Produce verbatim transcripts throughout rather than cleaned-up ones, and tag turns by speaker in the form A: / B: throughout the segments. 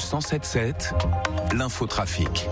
A: cent sept sept, l'infotrafic.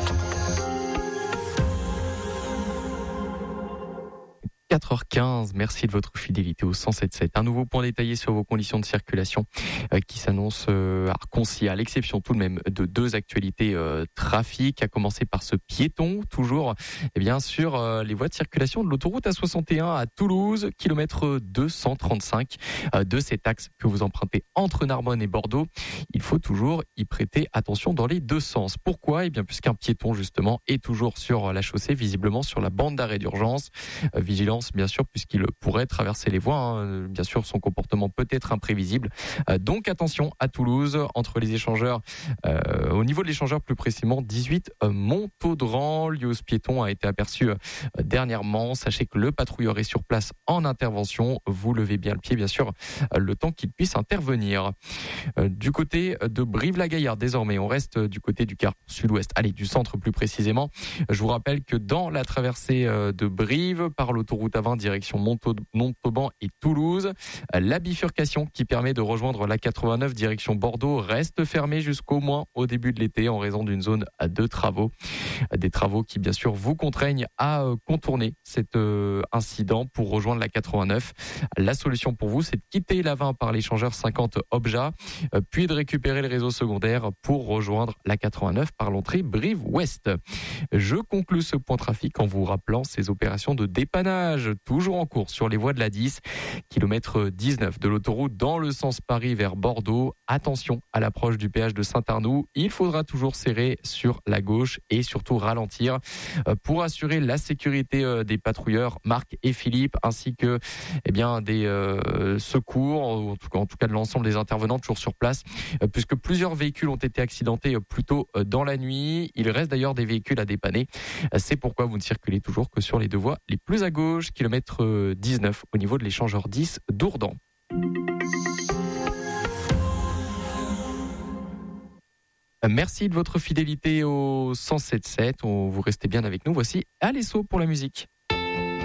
B: quatre heures quinze, merci de votre fidélité au cent sept sept. Un nouveau point détaillé sur vos conditions de circulation euh, qui s'annonce euh, concis, à l'exception tout de même de deux actualités euh, trafic, à commencer par ce piéton, toujours et bien sur euh, les voies de circulation de l'autoroute A soixante et un à Toulouse, kilomètre deux cent trente-cinq euh, de cet axe que vous empruntez entre Narbonne et Bordeaux. Il faut toujours y prêter attention dans les deux sens. Pourquoi ? Eh bien puisqu'un piéton justement est toujours sur la chaussée, visiblement sur la bande d'arrêt d'urgence. Euh, vigilance bien sûr, puisqu'il pourrait traverser les voies. Hein. Bien sûr, son comportement peut être imprévisible. Euh, donc attention à Toulouse, entre les échangeurs, euh, au niveau de l'échangeur plus précisément, dix-huit euh, Montaudran. Lios piéton a été aperçu euh, dernièrement. Sachez que le patrouilleur est sur place en intervention. Vous levez bien le pied, bien sûr, euh, le temps qu'il puisse intervenir. Euh, du côté de Brive-la-Gaillarde, désormais, on reste du côté du quart sud-ouest, allez, du centre plus précisément. Je vous rappelle que dans la traversée de Brive, par l'autoroute A vingt direction Montauban et Toulouse, la bifurcation qui permet de rejoindre la quatre-vingt-neuf direction Bordeaux reste fermée jusqu'au moins au début de l'été en raison d'une zone de travaux. Des travaux qui bien sûr vous contraignent à contourner cet incident pour rejoindre la quatre-vingt-neuf. La solution pour vous, c'est de quitter la vingt par l'échangeur cinquante Obja, puis de récupérer le réseau secondaire pour rejoindre la quatre-vingt-neuf par l'entrée Brive-Ouest. Je conclus ce point trafic en vous rappelant ces opérations de dépannage toujours en cours sur les voies de l'A dix, kilomètre dix-neuf de l'autoroute dans le sens Paris vers Bordeaux. Attention à l'approche du péage de Saint-Arnoux, il faudra toujours serrer sur la gauche et surtout ralentir pour assurer la sécurité des patrouilleurs Marc et Philippe, ainsi que eh bien des euh, secours, en tout cas, en tout cas de l'ensemble des intervenants toujours sur place, puisque plusieurs véhicules ont été accidentés plus tôt dans la nuit. Il reste d'ailleurs des véhicules à dépanner. C'est pourquoi vous ne circulez toujours que sur les deux voies les plus à gauche, kilomètre dix-neuf au niveau de l'échangeur dix d'Ourdan. Merci de votre fidélité au cent sept sept. Vous restez bien avec nous. Voici Alesso pour la musique.